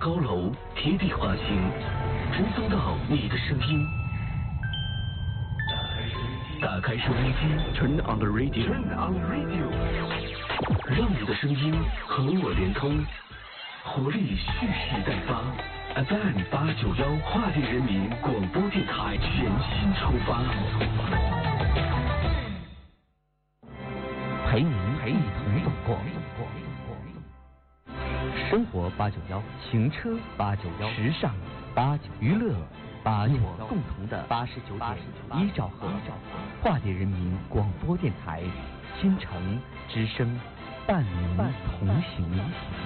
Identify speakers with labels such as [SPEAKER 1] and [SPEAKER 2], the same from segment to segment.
[SPEAKER 1] 高楼，贴地滑行，传送到你的声音。打开收音机 ，Turn on the radio，Turn on the radio， 让你的声音和我连通，活力蓄势待发。FM 891跨界人民广播电台全新出发，
[SPEAKER 2] 陪您一同走过。生活891，行车891，时尚891，娱乐891，共同的89.1兆赫，跨界人民广播电台，新城之声，伴您同行。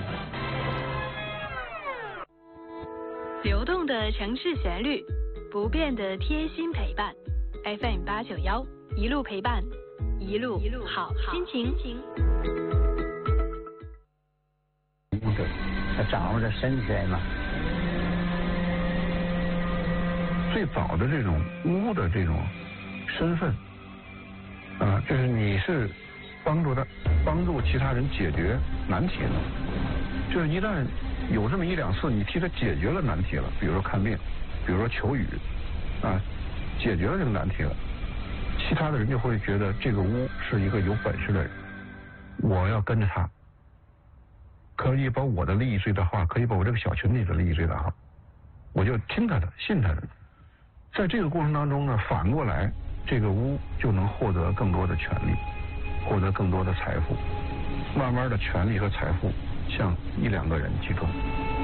[SPEAKER 3] 流动的城市旋律，不变的贴心陪伴。FM 891，一路陪伴，一路好心情。
[SPEAKER 4] 他掌握着身材嘛。
[SPEAKER 5] 最早的这种巫的这种身份，就是你是帮助其他人解决难题的，就是一旦有这么一两次你替他解决了难题了，比如说看病，比如说求雨，解决了这个难题了，其他的人就会觉得这个巫是一个有本事的人，我要跟着他，可以把我的利益最大化，可以把我这个小群体的利益最大化，我就听他的，信他的。在这个过程当中呢，反过来这个巫就能获得更多的权利，获得更多的财富，慢慢的权利和财富向一两个人集中。